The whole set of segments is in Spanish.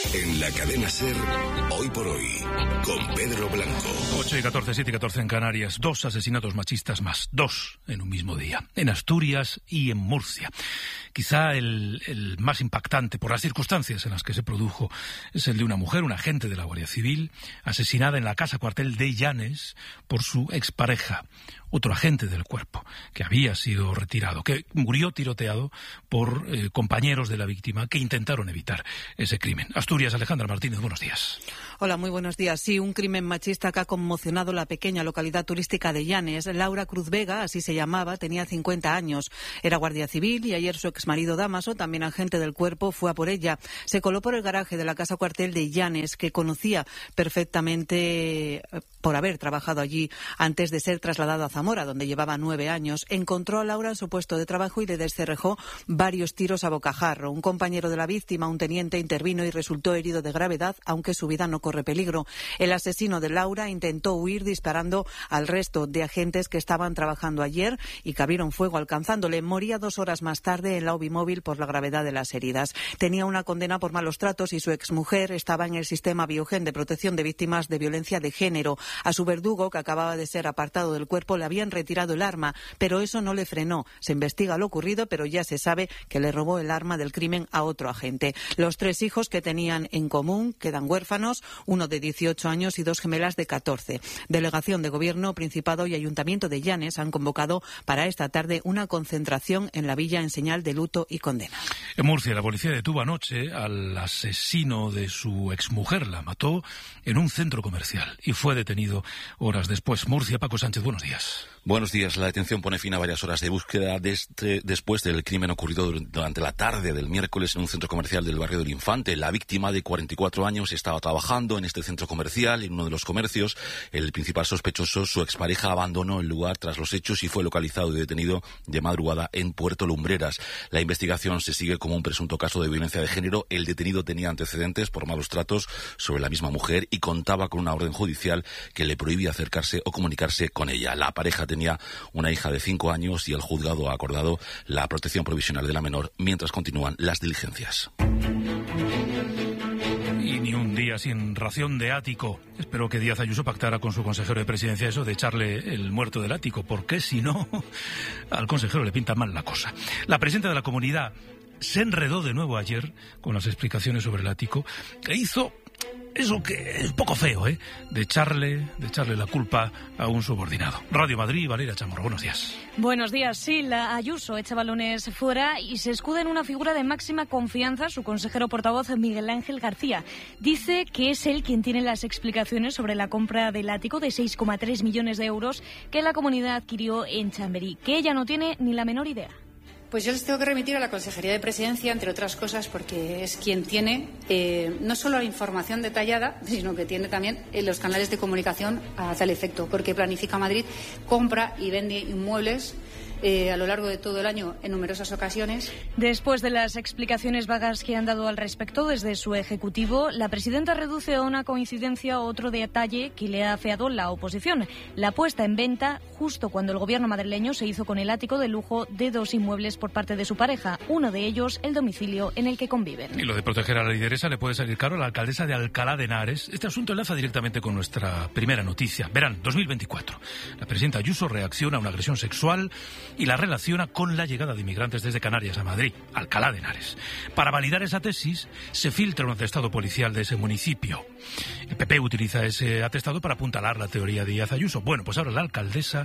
En la cadena SER, Hoy por Hoy, con Pedro Blanco. 8:14, 7:14 en Canarias. 2 asesinatos machistas más. 2 en un mismo día. En Asturias y en Murcia. Quizá el más impactante por las circunstancias en las que se produjo es el de una mujer, una agente de la Guardia Civil, asesinada en la casa cuartel de Llanes por su expareja, otro agente del cuerpo, que había sido retirado, que murió tiroteado por compañeros de la víctima que intentaron evitar ese crimen. Asturias, Alejandra Martínez, buenos días. Hola, muy buenos días. Sí, un crimen machista que ha conmocionado la pequeña localidad turística de Llanes. Laura Cruz Vega, así se llamaba, tenía 50 años. Era guardia civil y ayer su exmarido Dámaso, también agente del cuerpo, fue a por ella. Se coló por el garaje de la casa cuartel de Llanes, que conocía perfectamente por haber trabajado allí antes de ser trasladado a Zamora, donde llevaba 9 años. Encontró a Laura en su puesto de trabajo y le descerrejó varios tiros a bocajarro. Un compañero de la víctima, un teniente, intervino y resultó herido de gravedad, aunque su vida no corre peligro. El asesino de Laura intentó huir disparando al resto de agentes que estaban trabajando ayer y que abrieron fuego alcanzándole. Moría 2 horas más tarde en la UBI móvil por la gravedad de las heridas. Tenía una condena por malos tratos y su exmujer estaba en el sistema Biogen de protección de víctimas de violencia de género. A su verdugo, que acababa de ser apartado del cuerpo, le habían retirado el arma, pero eso no le frenó. Se investiga lo ocurrido, pero ya se sabe que le robó el arma del crimen a otro agente. Los 3 hijos que tenían en común quedan huérfanos, uno de 18 años y 2 gemelas de 14. Delegación de Gobierno, Principado y Ayuntamiento de Llanes han convocado para esta tarde una concentración en la villa en señal de luto y condena. En Murcia, la policía detuvo anoche al asesino de su exmujer. La mató en un centro comercial y fue detenido horas después. Murcia, Paco Sánchez, buenos días. Buenos días. La detención pone fin a varias horas de búsqueda después del crimen ocurrido durante la tarde del miércoles en un centro comercial del barrio del Infante. La víctima, de 44 años, estaba trabajando en este centro comercial, en uno de los comercios. El principal sospechoso, su expareja, abandonó el lugar tras los hechos y fue localizado y detenido de madrugada en Puerto Lumbreras. La investigación se sigue como un presunto caso de violencia de género. El detenido tenía antecedentes por malos tratos sobre la misma mujer y contaba con una orden judicial que le prohibía acercarse o comunicarse con ella. La pareja tenía una hija de 5 años y el juzgado ha acordado la protección provisional de la menor mientras continúan las diligencias. Y ni un día sin ración de ático. Espero que Díaz Ayuso pactara con su consejero de presidencia eso de echarle el muerto del ático, porque si no, al consejero le pinta mal la cosa. La presidenta de la comunidad se enredó de nuevo ayer con las explicaciones sobre el ático e hizo eso que es poco feo, de echarle la culpa a un subordinado. Radio Madrid, Valeria Chamorro, buenos días. Buenos días. Sí, la Ayuso echa balones fuera y se escuda en una figura de máxima confianza, su consejero portavoz Miguel Ángel García. Dice que es él quien tiene las explicaciones sobre la compra del ático de 6,3 millones de euros que la comunidad adquirió en Chamberí, que ella no tiene ni la menor idea. Pues yo les tengo que remitir a la Consejería de Presidencia, entre otras cosas, porque es quien tiene no solo la información detallada, sino que tiene también los canales de comunicación a tal efecto, porque Planifica Madrid compra y vende inmuebles a lo largo de todo el año en numerosas ocasiones. Después de las explicaciones vagas que han dado al respecto desde su ejecutivo, la presidenta reduce a una coincidencia otro detalle que le ha afeado la oposición: la puesta en venta justo cuando el gobierno madrileño se hizo con el ático de lujo de 2 inmuebles por parte de su pareja, uno de ellos el domicilio en el que conviven. Y lo de proteger a la lideresa le puede salir caro a la alcaldesa de Alcalá de Henares. Este asunto enlaza directamente con nuestra primera noticia. Verán, 2024. La presidenta Ayuso reacciona a una agresión sexual y la relaciona con la llegada de inmigrantes desde Canarias a Madrid, Alcalá de Henares. Para validar esa tesis, se filtra un atestado policial de ese municipio. El PP utiliza ese atestado para apuntalar la teoría de Díaz Ayuso. Bueno, pues ahora la alcaldesa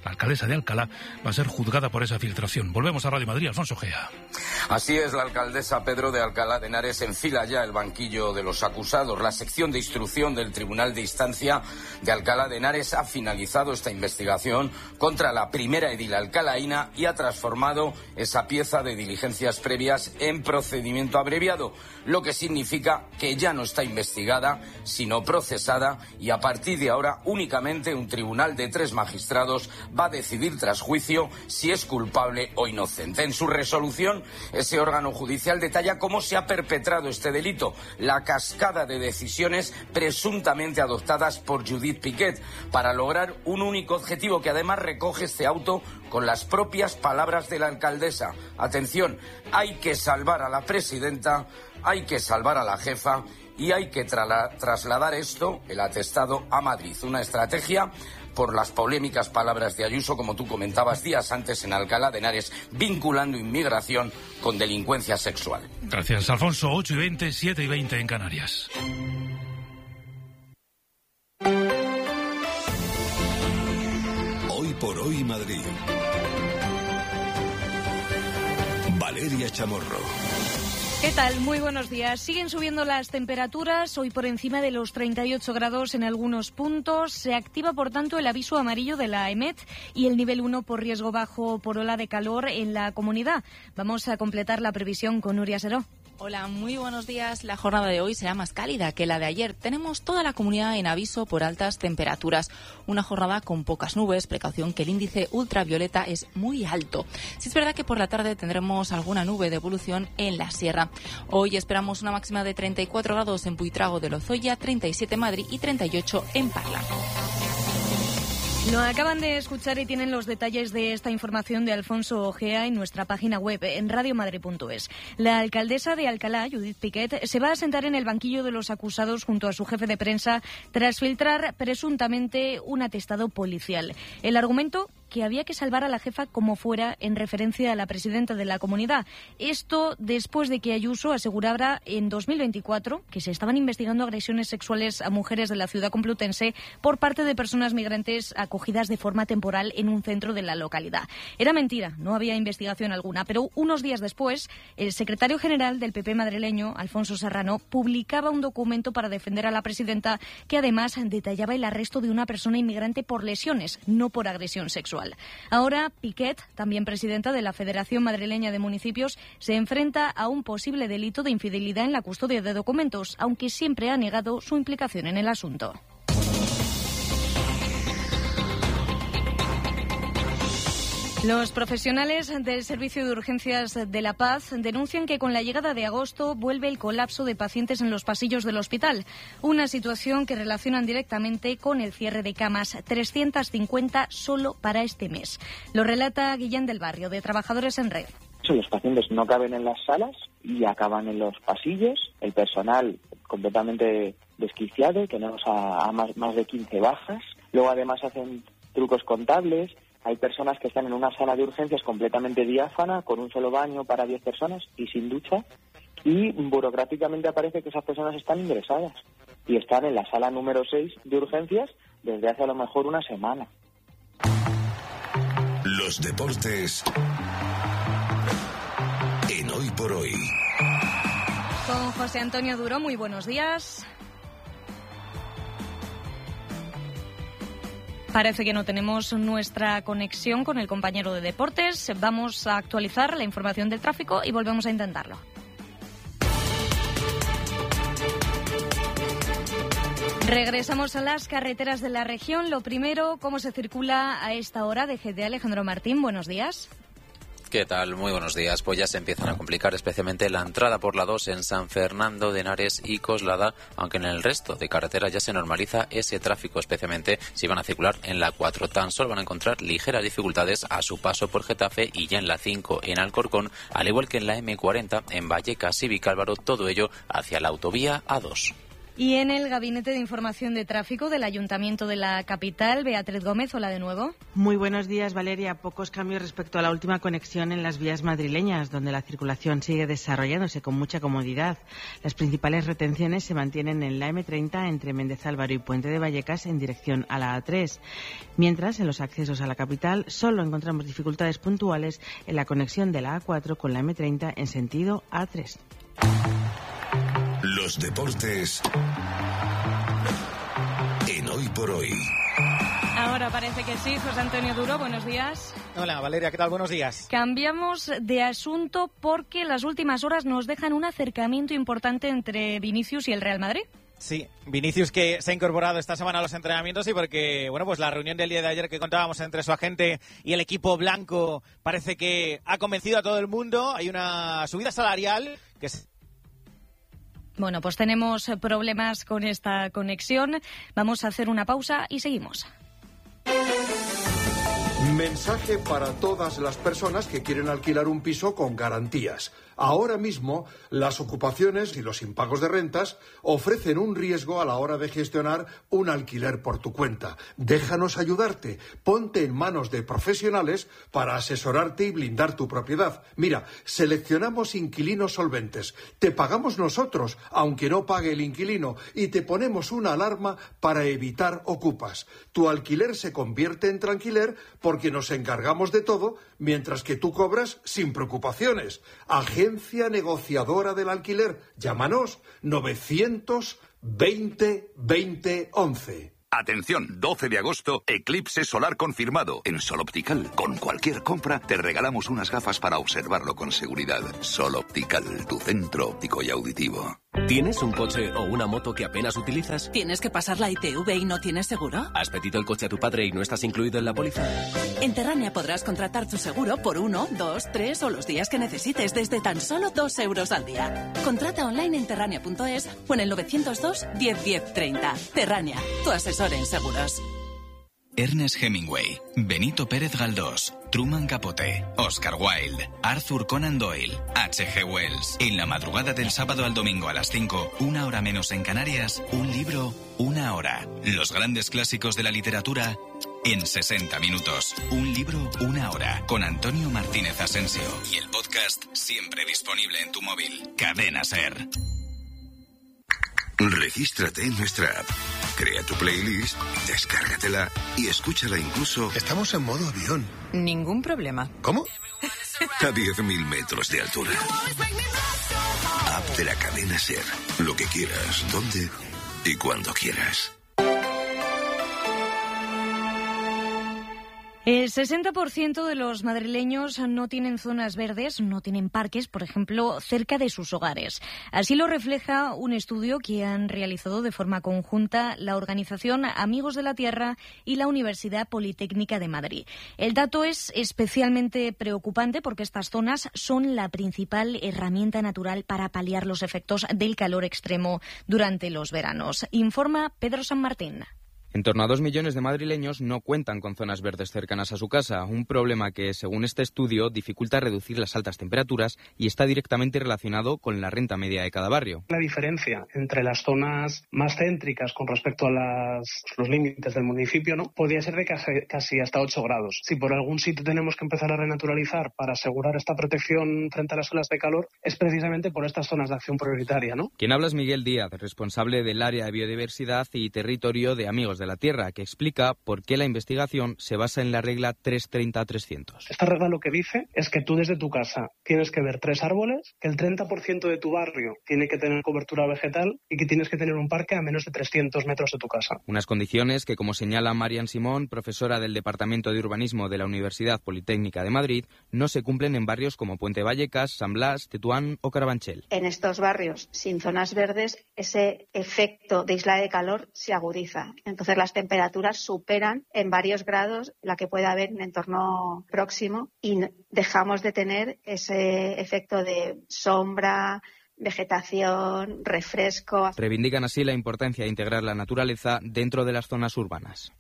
de Alcalá va a ser juzgada por esa filtración. Volvemos a Radio Madrid, Alfonso Gea. Así es, la alcaldesa Pedro de Alcalá de Henares enfila ya el banquillo de los acusados. La sección de instrucción del Tribunal de Instancia de Alcalá de Henares ha finalizado esta investigación contra la primera edil alcalaína y ha transformado esa pieza de diligencias previas en procedimiento abreviado, lo que significa que ya no está investigada, sino procesada, y a partir de ahora únicamente un tribunal de 3 magistrados va a decidir tras juicio si es culpable o inocente. En su resolución, ese órgano judicial detalla cómo se ha perpetrado este delito, la cascada de decisiones presuntamente adoptadas por Judith Piquet para lograr un único objetivo que además recoge este auto con las propias palabras de la alcaldesa. Atención, hay que salvar a la presidenta, hay que salvar a la jefa y hay que trasladar esto, el atestado, a Madrid. Una estrategia por las polémicas palabras de Ayuso, como tú comentabas días antes en Alcalá de Henares, vinculando inmigración con delincuencia sexual. Gracias, Alfonso. 8:20, 7:20 en Canarias. Hoy por hoy Madrid. Valeria Chamorro. ¿Qué tal? Muy buenos días. Siguen subiendo las temperaturas, hoy por encima de los 38 grados en algunos puntos. Se activa, por tanto, el aviso amarillo de la EMET y el nivel 1 por riesgo bajo por ola de calor en la comunidad. Vamos a completar la previsión con Nuria Seró. Hola, muy buenos días. La jornada de hoy será más cálida que la de ayer. Tenemos toda la comunidad en aviso por altas temperaturas. Una jornada con pocas nubes, precaución que el índice ultravioleta es muy alto. Sí es verdad que por la tarde tendremos alguna nube de evolución en la sierra. Hoy esperamos una máxima de 34 grados en Buitrago de Lozoya, 37 en Madrid y 38 en Parla. Lo acaban de escuchar y tienen los detalles de esta información de Alfonso Ojea en nuestra página web, en radiomadre.es. La alcaldesa de Alcalá, Judith Piquet, se va a sentar en el banquillo de los acusados junto a su jefe de prensa tras filtrar presuntamente un atestado policial. El argumento: que había que salvar a la jefa como fuera, en referencia a la presidenta de la comunidad. Esto después de que Ayuso asegurara en 2024 que se estaban investigando agresiones sexuales a mujeres de la ciudad complutense por parte de personas migrantes acogidas de forma temporal en un centro de la localidad. Era mentira, no había investigación alguna, pero unos días después, el secretario general del PP madrileño, Alfonso Serrano, publicaba un documento para defender a la presidenta que además detallaba el arresto de una persona inmigrante por lesiones, no por agresión sexual. Ahora, Piquet, también presidenta de la Federación Madrileña de Municipios, se enfrenta a un posible delito de infidelidad en la custodia de documentos, aunque siempre ha negado su implicación en el asunto. Los profesionales del Servicio de Urgencias de La Paz denuncian que con la llegada de agosto vuelve el colapso de pacientes en los pasillos del hospital, una situación que relacionan directamente con el cierre de camas, 350 solo para este mes. Lo relata Guillén del Barrio, de Trabajadores en Red. Los pacientes no caben en las salas y acaban en los pasillos, el personal completamente desquiciado, tenemos a más de 15 bajas, luego además hacen trucos contables. Hay personas que están en una sala de urgencias completamente diáfana, con un solo baño para 10 personas y sin ducha, y burocráticamente aparece que esas personas están ingresadas y están en la sala número 6 de urgencias desde hace a lo mejor una semana. Los deportes en Hoy por Hoy. Con José Antonio Duro, muy buenos días. Parece que no tenemos nuestra conexión con el compañero de deportes. Vamos a actualizar la información del tráfico y volvemos a intentarlo. Regresamos a las carreteras de la región. Lo primero, ¿cómo se circula a esta hora? De GT Alejandro Martín, buenos días. ¿Qué tal? Muy buenos días. Pues ya se empiezan a complicar especialmente la entrada por la 2 en San Fernando de Henares y Coslada, aunque en el resto de carreteras ya se normaliza ese tráfico, especialmente si van a circular en la 4. Tan solo van a encontrar ligeras dificultades a su paso por Getafe y ya en la 5 en Alcorcón, al igual que en la M40 en Vallecas y Vicálvaro, todo ello hacia la autovía A2. Y en el Gabinete de Información de Tráfico del Ayuntamiento de la capital, Beatriz Gómez, hola de nuevo. Muy buenos días, Valeria. Pocos cambios respecto a la última conexión en las vías madrileñas, donde la circulación sigue desarrollándose con mucha comodidad. Las principales retenciones se mantienen en la M30 entre Méndez Álvaro y Puente de Vallecas en dirección a la A3. Mientras, en los accesos a la capital, solo encontramos dificultades puntuales en la conexión de la A4 con la M30 en sentido A3. Los deportes en Hoy por Hoy. Ahora parece que sí. José Antonio Duro, buenos días. Hola Valeria, ¿qué tal? Buenos días. Cambiamos de asunto porque las últimas horas nos dejan un acercamiento importante entre Vinicius y el Real Madrid. Sí, Vinicius, que se ha incorporado esta semana a los entrenamientos y porque, bueno, pues la reunión del día de ayer que contábamos entre su agente y el equipo blanco parece que ha convencido a todo el mundo. Hay una subida salarial que Bueno, pues tenemos problemas con esta conexión. Vamos a hacer una pausa y seguimos. Mensaje para todas las personas que quieren alquilar un piso con garantías. Ahora mismo, las ocupaciones y los impagos de rentas ofrecen un riesgo a la hora de gestionar un alquiler por tu cuenta. Déjanos ayudarte. Ponte en manos de profesionales para asesorarte y blindar tu propiedad. Mira, seleccionamos inquilinos solventes. Te pagamos nosotros, aunque no pague el inquilino, y te ponemos una alarma para evitar ocupas. Tu alquiler se convierte en tranquiler porque nos encargamos de todo, mientras que tú cobras sin preocupaciones. Agencia negociadora del alquiler. Llámanos 920 20 11. Atención, 12 de agosto, eclipse solar confirmado en Sol Optical. Con cualquier compra te regalamos unas gafas para observarlo con seguridad. Sol Optical, tu centro óptico y auditivo. ¿Tienes un coche o una moto que apenas utilizas? ¿Tienes que pasar la ITV y no tienes seguro? ¿Has pedido el coche a tu padre y no estás incluido en la póliza? En Terrania podrás contratar tu seguro por 1, 2, 3 o los días que necesites desde tan solo 2 euros al día. Contrata online en terrania.es o en el 902 10 10 30. Terrania, tu asesor en seguros. Ernest Hemingway, Benito Pérez Galdós, Truman Capote, Oscar Wilde, Arthur Conan Doyle, H.G. Wells. En la madrugada del sábado al domingo a las 5, 1 hora menos en Canarias, un libro, 1 hora. Los grandes clásicos de la literatura en 60 minutos. Un libro, 1 hora. Con Antonio Martínez Asensio. Y el podcast siempre disponible en tu móvil. Cadena SER. Regístrate en nuestra app, crea tu playlist, descárgatela y escúchala incluso... Estamos en modo avión. Ningún problema. ¿Cómo? A 10.000 metros de altura. App de la cadena SER. Lo que quieras, dónde y cuando quieras. El 60% de los madrileños no tienen zonas verdes, no tienen parques, por ejemplo, cerca de sus hogares. Así lo refleja un estudio que han realizado de forma conjunta la organización Amigos de la Tierra y la Universidad Politécnica de Madrid. El dato es especialmente preocupante porque estas zonas son la principal herramienta natural para paliar los efectos del calor extremo durante los veranos. Informa Pedro San Martín. En torno a 2 millones de madrileños no cuentan con zonas verdes cercanas a su casa, un problema que, según este estudio, dificulta reducir las altas temperaturas y está directamente relacionado con la renta media de cada barrio. La diferencia entre las zonas más céntricas con respecto a los límites del municipio, ¿no?, podría ser de casi hasta 8 grados. Si por algún sitio tenemos que empezar a renaturalizar para asegurar esta protección frente a las olas de calor, es precisamente por estas zonas de acción prioritaria, ¿no? Quien habla es Miguel Díaz, responsable del área de biodiversidad y territorio de Amigos de la Tierra, que explica por qué la investigación se basa en la regla 330-300. Esta regla lo que dice es que tú desde tu casa tienes que ver 3 árboles, que el 30% de tu barrio tiene que tener cobertura vegetal y que tienes que tener un parque a menos de 300 metros de tu casa. Unas condiciones que, como señala Marian Simón, profesora del Departamento de Urbanismo de la Universidad Politécnica de Madrid, no se cumplen en barrios como Puente Vallecas, San Blas, Tetuán o Carabanchel. En estos barrios sin zonas verdes, ese efecto de isla de calor se agudiza. Entonces las temperaturas superan en varios grados la que puede haber en un entorno próximo y dejamos de tener ese efecto de sombra, vegetación, refresco. Reivindican así la importancia de integrar la naturaleza dentro de las zonas urbanas.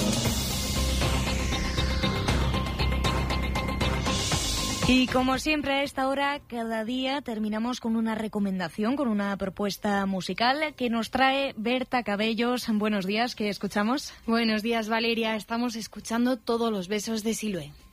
Y como siempre a esta hora, cada día terminamos con una recomendación, con una propuesta musical que nos trae Berta Cabellos. Buenos días, ¿qué escuchamos? Buenos días, Valeria. Estamos escuchando Todos los besos de Siloé.